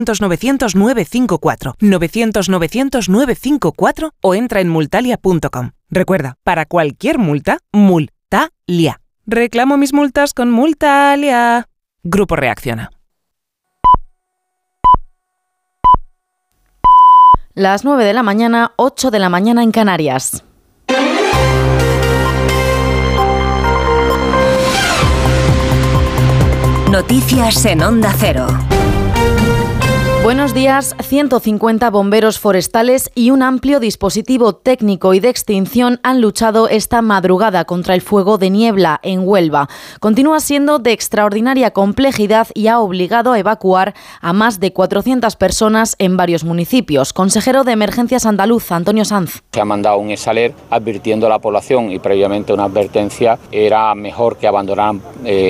900 954, 900 900 954 o entra en multalia.com. Recuerda, para cualquier multa, Multalia. Reclamo mis multas con Multalia. Grupo Reacciona. Las 9 de la mañana, 8 de la mañana en Canarias. Noticias en Onda Cero. Buenos días. 150 bomberos forestales y un amplio dispositivo técnico y de extinción han luchado esta madrugada contra el fuego de niebla en Huelva. Continúa siendo de extraordinaria complejidad y ha obligado a evacuar a más de 400 personas en varios municipios. Consejero de Emergencias andaluz, Antonio Sanz. Se ha mandado un ESALER advirtiendo a la población y previamente una advertencia. Era mejor que abandonaran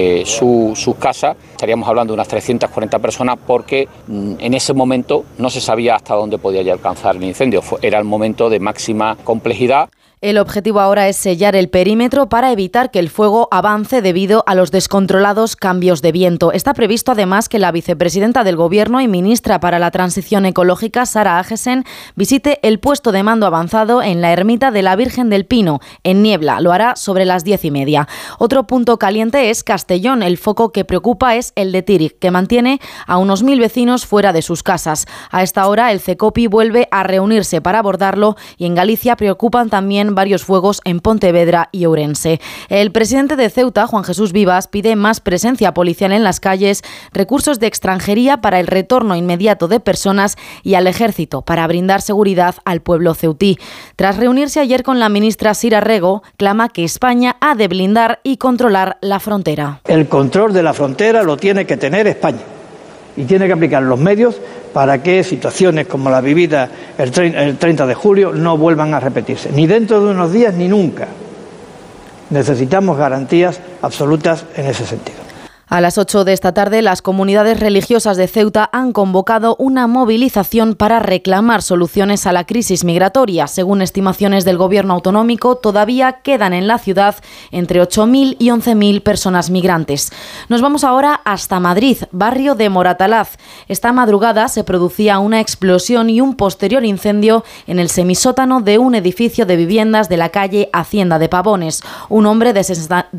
sus casas. Estaríamos hablando de unas 340 personas porque en ese momento no se sabía hasta dónde podía ya alcanzar el incendio. Era el momento de máxima complejidad. El objetivo ahora es sellar el perímetro para evitar que el fuego avance debido a los descontrolados cambios de viento. Está previsto además que la vicepresidenta del Gobierno y ministra para la Transición Ecológica, Sara Agesen, visite el puesto de mando avanzado en la ermita de la Virgen del Pino, en Niebla. Lo hará sobre las 10:30. Otro punto caliente es Castellón. El foco que preocupa es el de Tírig, que mantiene a unos 1.000 vecinos fuera de sus casas. A esta hora el CECOPI vuelve a reunirse para abordarlo y en Galicia preocupan también varios fuegos en Pontevedra y Ourense. El presidente de Ceuta, Juan Jesús Vivas, pide más presencia policial en las calles, recursos de extranjería para el retorno inmediato de personas y al ejército para brindar seguridad al pueblo ceutí. Tras reunirse ayer con la ministra Sira Rego, clama que España ha de blindar y controlar la frontera. El control de la frontera lo tiene que tener España y tiene que aplicar los medios para que situaciones como la vivida el 30 de julio no vuelvan a repetirse, ni dentro de unos días ni nunca. Necesitamos garantías absolutas en ese sentido. A las 8 de esta tarde, las comunidades religiosas de Ceuta han convocado una movilización para reclamar soluciones a la crisis migratoria. Según estimaciones del Gobierno autonómico, todavía quedan en la ciudad entre 8.000 y 11.000 personas migrantes. Nos vamos ahora hasta Madrid, barrio de Moratalaz. Esta madrugada se producía una explosión y un posterior incendio en el semisótano de un edificio de viviendas de la calle Hacienda de Pavones. Un hombre de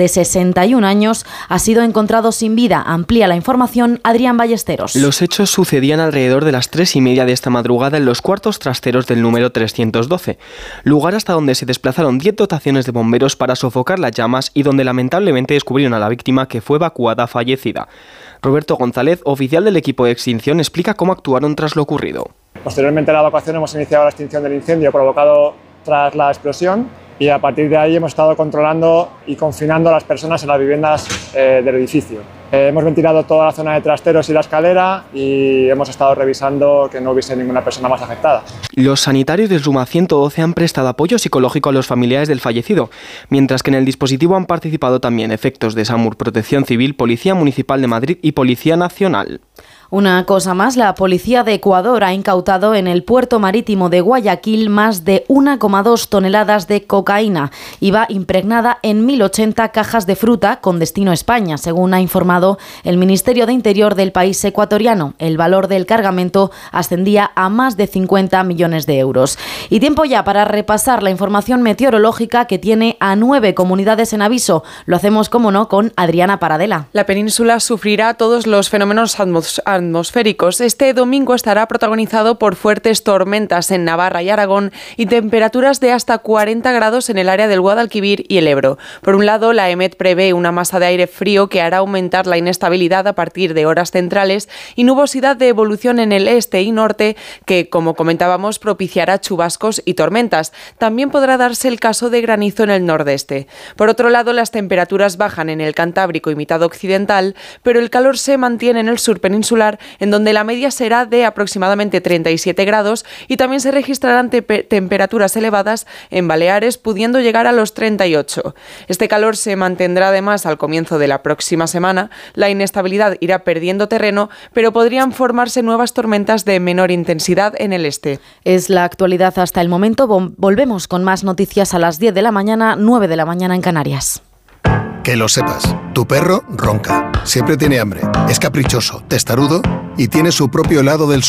61 años ha sido encontrado sin vida. Amplía la información Adrián Ballesteros. Los hechos sucedían alrededor de las 3:30 de esta madrugada en los cuartos trasteros del número 312, lugar hasta donde se desplazaron 10 dotaciones de bomberos para sofocar las llamas y donde lamentablemente descubrieron a la víctima, que fue evacuada fallecida. Roberto González, oficial del equipo de extinción, explica cómo actuaron tras lo ocurrido. Posteriormente a la evacuación hemos iniciado la extinción del incendio provocado tras la explosión y a partir de ahí hemos estado controlando y confinando a las personas en las viviendas del edificio. Hemos ventilado toda la zona de trasteros y la escalera y hemos estado revisando que no hubiese ninguna persona más afectada. Los sanitarios del SUMA 112 han prestado apoyo psicológico a los familiares del fallecido, mientras que en el dispositivo han participado también efectos de SAMUR, Protección Civil, Policía Municipal de Madrid y Policía Nacional. Una cosa más, la policía de Ecuador ha incautado en el puerto marítimo de Guayaquil más de 1,2 toneladas de cocaína. Iba impregnada en 1.080 cajas de fruta con destino a España, según ha informado el Ministerio de Interior del país ecuatoriano. El valor del cargamento ascendía a más de 50 millones de euros. Y tiempo ya para repasar la información meteorológica que tiene a 9 comunidades en aviso. Lo hacemos, como no, con Adriana Paradela. La península sufrirá todos los fenómenos atmosféricos. Este domingo estará protagonizado por fuertes tormentas en Navarra y Aragón y temperaturas de hasta 40 grados en el área del Guadalquivir y el Ebro. Por un lado, la EMET prevé una masa de aire frío que hará aumentar la inestabilidad a partir de horas centrales y nubosidad de evolución en el este y norte que, como comentábamos, propiciará chubascos y tormentas. También podrá darse el caso de granizo en el nordeste. Por otro lado, las temperaturas bajan en el Cantábrico y mitad occidental, pero el calor se mantiene en el sur peninsular, en donde la media será de aproximadamente 37 grados y también se registrarán temperaturas elevadas en Baleares, pudiendo llegar a los 38. Este calor se mantendrá además al comienzo de la próxima semana. La inestabilidad irá perdiendo terreno, pero podrían formarse nuevas tormentas de menor intensidad en el este. Es la actualidad hasta el momento. Volvemos con más noticias a las 10 de la mañana, 9 de la mañana en Canarias. Que lo sepas, tu perro ronca, siempre tiene hambre, es caprichoso, testarudo y tiene su propio helado del